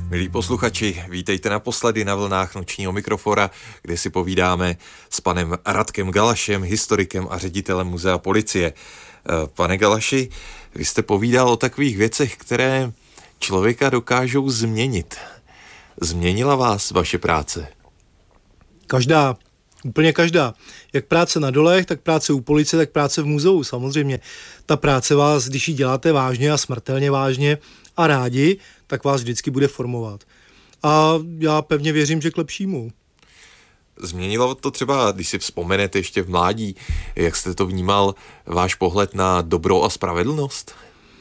Milí posluchači, vítejte naposledy na vlnách Nočního mikrofora, kde si povídáme s panem Radkem Galašem, historikem a ředitelem Muzea policie. Pane Galaši, vy jste povídal o takových věcech, které člověka dokážou změnit. Změnila vás vaše práce? Každá, úplně každá. Jak práce na dolech, tak práce u policie, tak práce v muzeu, samozřejmě. Ta práce vás, když ji děláte vážně a smrtelně vážně a rádi, tak vás vždycky bude formovat. A já pevně věřím, že k lepšímu. Změnilo to třeba, když si vzpomenete ještě v mládí, jak jste to vnímal, váš pohled na dobro a spravedlnost?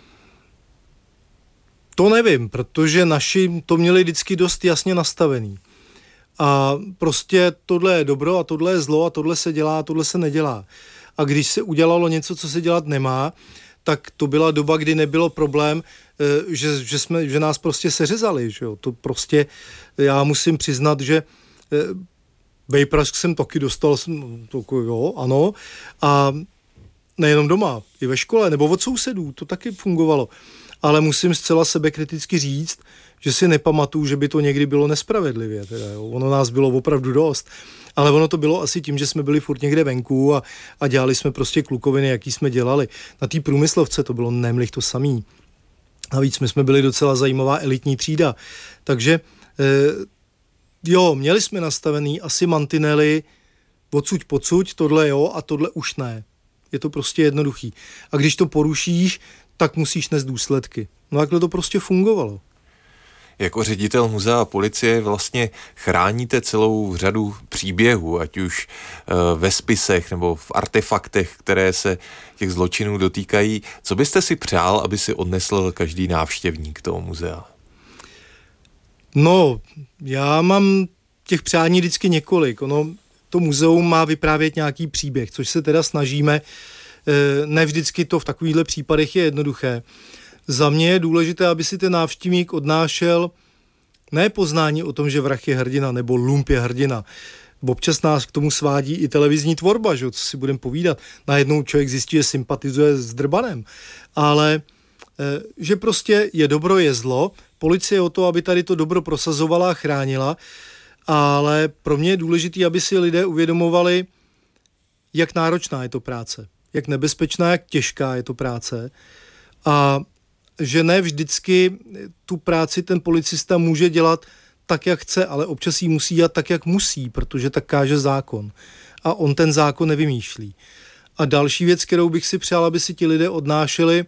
To nevím, protože naši to měli vždycky dost jasně nastavený. A prostě tohle je dobro a tohle je zlo a tohle se dělá a tohle se nedělá. A když se udělalo něco, co se dělat nemá, tak to byla doba, kdy nebylo problém, že nás prostě seřezali. Že jo? To prostě, já musím přiznat, že vejprask jsem taky dostal, jo, ano, a nejenom doma, i ve škole, nebo od sousedů, to taky fungovalo. Ale musím zcela sebekriticky říct, že si nepamatuju, že by to někdy bylo nespravedlivě. Teda, jo. Ono nás bylo opravdu dost. Ale ono to bylo asi tím, že jsme byli furt někde venku a dělali jsme prostě klukoviny, jaký jsme dělali. Na té průmyslovce to bylo nemlich to samý. Navíc my jsme byli docela zajímavá elitní třída. Takže jo, měli jsme nastavený asi mantinely odsuť pocuť, tohle jo a tohle už ne. Je to prostě jednoduchý. A když to porušíš, tak musíš nést důsledky. No takhle to prostě fungovalo. Jako ředitel muzea policie vlastně chráníte celou řadu příběhů, ať už ve spisech nebo v artefaktech, které se těch zločinů dotýkají. Co byste si přál, aby si odnesl každý návštěvník toho muzea? No, já mám těch přání vždycky několik. To muzeum má vyprávět nějaký příběh, což se teda snažíme. Ne vždycky to v takovýchhle případech je jednoduché. Za mě je důležité, aby si ten návštěvník odnášel ne poznání o tom, že vrah je hrdina nebo lump je hrdina. Občas nás k tomu svádí i televizní tvorba, že? Co si budeme povídat. Najednou člověk zjistí, že sympatizuje s drbanem. Ale že prostě je dobro, je zlo. Policie je o to, aby tady to dobro prosazovala a chránila. Ale pro mě je důležité, aby si lidé uvědomovali, jak náročná je to práce. Jak nebezpečná, jak těžká je to práce. A že ne vždycky tu práci ten policista může dělat tak, jak chce, ale občas ji musí dělat tak, jak musí, protože tak káže zákon. A on ten zákon nevymýšlí. A další věc, kterou bych si přál, aby si ti lidé odnášeli,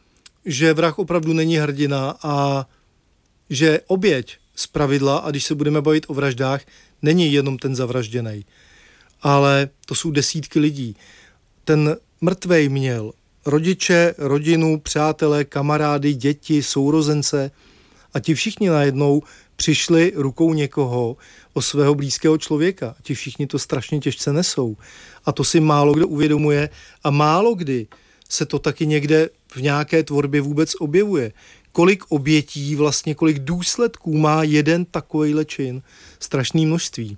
že vrah opravdu není hrdina a že oběť zpravidla, a když se budeme bavit o vraždách, není jenom ten zavražděnej, ale to jsou desítky lidí. Ten mrtvej měl rodiče, rodinu, přátelé, kamarády, děti, sourozence a ti všichni najednou přišli rukou někoho o svého blízkého člověka. A ti všichni to strašně těžce nesou. A to si málo kdo uvědomuje a málo kdy se to taky někde v nějaké tvorbě vůbec objevuje. Kolik obětí, vlastně kolik důsledků má jeden takovejhle čin. Strašné množství.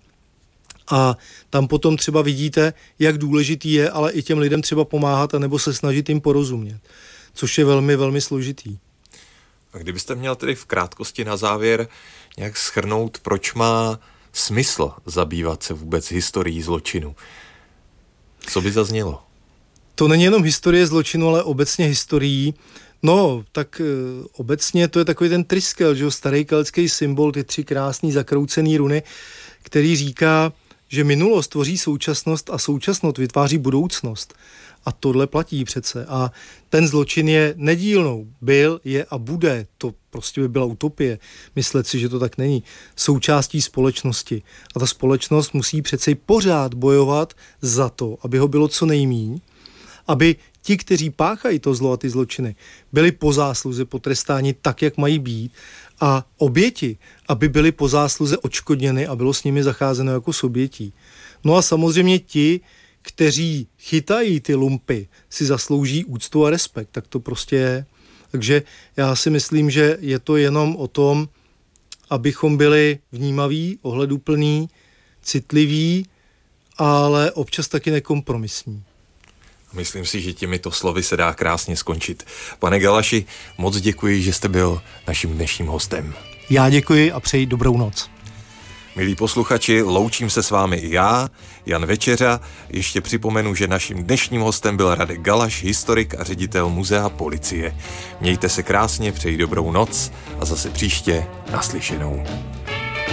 A tam potom třeba vidíte, jak důležitý je, ale i těm lidem třeba pomáhat, anebo se snažit jim porozumět, což je velmi, velmi složitý. A kdybyste měl tedy v krátkosti na závěr nějak shrnout, proč má smysl zabývat se vůbec historií zločinu? Co by zaznělo? To není jenom historie zločinu, ale obecně historií. No, tak obecně to je takový ten triskel, že jo, starý keltský symbol, ty 3 krásný zakroucený runy, který říká, že minulost tvoří současnost a současnost vytváří budoucnost. A tohle platí přece. A ten zločin je nedílnou. Byl, je a bude. To prostě by byla utopie. Myslet si, že to tak není. Součástí společnosti. A ta společnost musí přece pořád bojovat za to, aby ho bylo co nejmíň, aby ti, kteří páchají to zlo a ty zločiny, byli po zásluze potrestáni tak, jak mají být, a oběti, aby byli po zásluze odškodněny a bylo s nimi zacházeno jako s obětí. No a samozřejmě ti, kteří chytají ty lumpy, si zaslouží úctu a respekt. Tak to prostě je. Takže já si myslím, že je to jenom o tom, abychom byli vnímaví, ohleduplní, citliví, ale občas taky nekompromisní. Myslím si, že těmito slovy se dá krásně skončit. Pane Galaši, moc děkuji, že jste byl naším dnešním hostem. Já děkuji a přeji dobrou noc. Milí posluchači, loučím se s vámi i já, Jan Večeřa. Ještě připomenu, že naším dnešním hostem byl Radek Galaš, historik a ředitel Muzea policie. Mějte se krásně, přeji dobrou noc a zase příště naslyšenou.